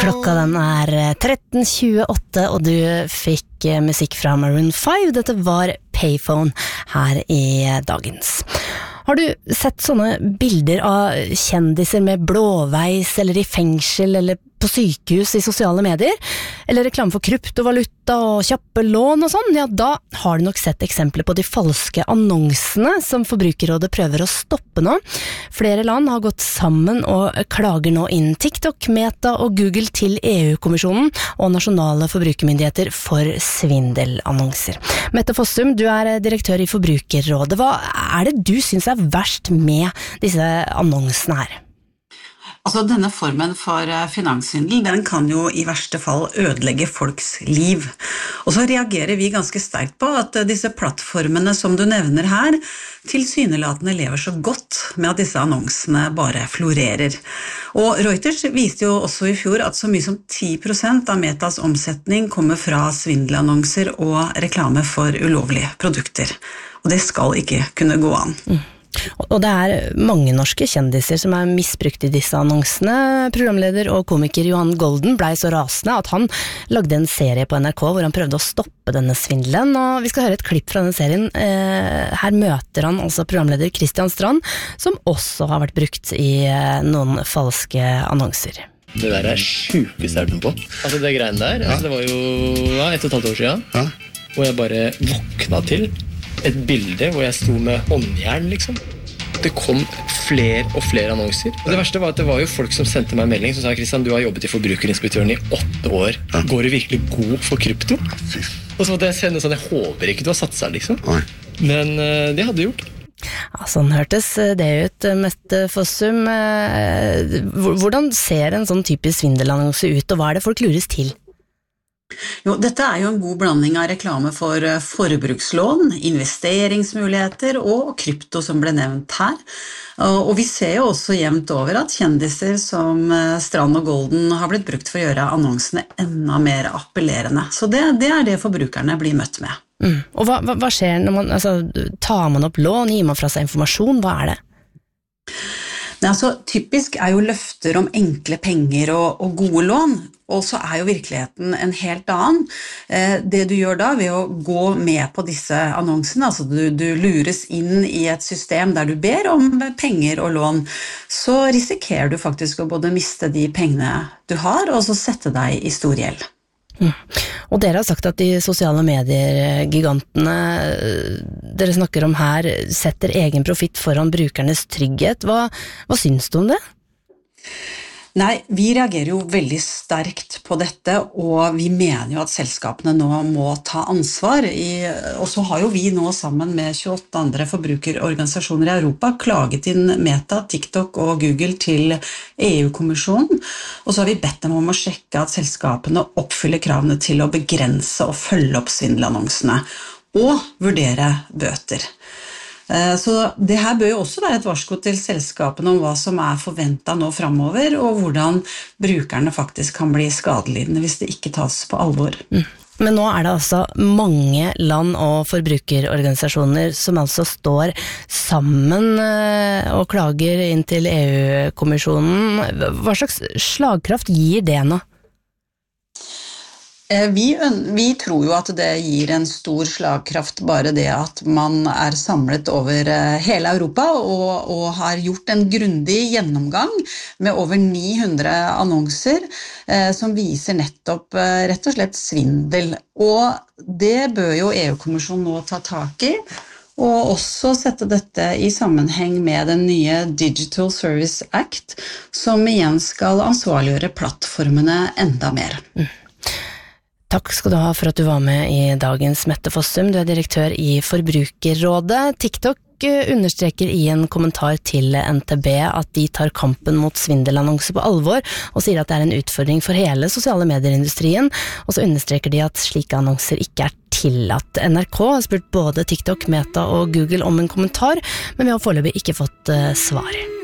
Klokka den 13:28, og du fikk musikk fra Maroon 5. Dette var Payphone her i dagens. Har du sett sånne bilder av kjendiser med blåveis, eller i fengsel, eller på sykehus i sosiale medier? Eller reklame for kryptovaluta og kjappe lån og sånn? Ja, da har du nok sett eksempler på de falske annonsene som Forbrukerrådet prøver å stoppe nå. Flere land har gått sammen og klager nå inn TikTok, Meta og Google til EU-kommisjonen og nasjonale forbrukermyndigheter for svindelannonser. Mette Fossum, du er direktør i Forbrukerrådet. Hva er det du synes er verst med disse annonsene her? Altså, denne formen for finanssvindel, den kan jo i verste fall ødelegge folks liv. Og så reagerer vi ganske sterkt på at disse plattformene som du nevner her, tilsynelatende lever så godt med at disse annonsene bare florerer. Og Reuters viste jo også i fjor at så mye som 10% av Metas omsetning kommer fra svindelannonser og reklame for ulovlige produkter. Og det skal ikke kunne gå an. Og det er mange norske kjendiser som er misbrukt i disse annonsene. Programleder og komiker Johan Golden ble så rasende at han lagde en serie på NRK hvor han prøvde å stoppe denne svindelen, og vi skal høre et klipp fra denne serien. Her møter han altså programleder Christian Strand, som også har vært brukt i noen falske annonser. Det der er sjukest jeg på. Altså det greiene der, altså det var jo 1,5 år siden, hvor jeg bare våkna til et bilde hvor jeg sto med håndjern, liksom. Det kom flere og flere annonser. Og det verste var at det var jo folk som sendte meg en melding som sa: Kristian, du har jobbet i Forbrukerinspektøren i 8 år. Går du virkelig god for krypto? Og så måtte jeg sende sånn: jeg håper ikke du har satset, liksom. Men det hadde jeg gjort. Ja, sånn hørtes det ut, Mette Fossum. Hvordan ser en sånn typisk svindelannonse ut, og hva er det folk lures til? Jo, dette er jo en god blanding av reklame for forbrukslån, investeringsmuligheter og krypto som ble nevnt her. Og vi ser jo også jevnt over at kjendiser som Strand og Golden har blitt brukt for å gjøre annonsene enda mer appellerende. Så det er det forbrukerne blir møtt med. Og hva skjer når man, tar man opp lån, gir man fra seg informasjon, hva er det? Nei, altså, typisk er jo løfter om enkle penger og gode lån, og så er jo virkeligheten en helt annen. Det du gjør da ved å gå med på disse annonsene, altså du lures inn i et system der du ber om penger og lån, så risikerer du faktisk å både miste de pengene du har, og så sette deg i stor gjeld. Og dere har sagt at de sosiale medier-gigantene dere snakker om her setter egen profitt foran brukernes trygghet. Hva syns du om det? Nei, vi reagerer jo veldig sterkt på dette, og vi mener jo at selskapene nå må ta ansvar. Og så har jo vi nå sammen med 28 andre forbrukerorganisasjoner i Europa klaget inn Meta, TikTok og Google til EU-kommisjonen, og så har vi bedt dem om å sjekke at selskapene oppfyller kravene til å begrense og følge opp svindelannonsene, og vurdere bøter. Så det her bør jo også være et varsko til selskapene om hva som er forventet nå fremover, og hvordan brukerne faktisk kan bli skadelidende hvis det ikke tas på alvor. Men nå er det altså mange land og forbrukerorganisasjoner som altså står sammen og klager inn til EU-kommisjonen. Hva slags slagkraft gir det nå? Vi tror jo at det gir en stor slagkraft bare det at man er samlet over hele Europa og har gjort en grundig gjennomgang med over 900 annonser som viser nettopp rett og slett svindel. Og det bør jo EU-kommisjonen nå ta tak i, og også sette dette i sammenheng med den nye Digital Service Act, som igjen skal ansvarliggjøre plattformene enda mer. Takk skal du ha for at du var med i dagens Mette Fossum. Du er direktør i Forbrukerrådet. TikTok understreker i en kommentar til NTB at de tar kampen mot svindelannonser på alvor, og sier at det er en utfordring for hele sosiale medierindustrien, og så understreker de at slike annonser ikke er tillatt. NRK har spurt både TikTok, Meta og Google om en kommentar, men vi har foreløpig ikke fått svar.